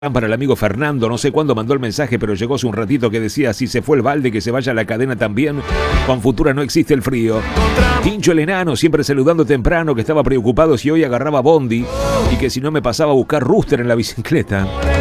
Para el amigo Fernando, no sé cuándo mandó el mensaje, pero llegó hace un ratito que decía: si se fue el balde, que se vaya la cadena también. Con Futura no existe el frío. Tincho el enano, siempre saludando temprano, que estaba preocupado si hoy agarraba bondi y que si no me pasaba a buscar rooster en la bicicleta.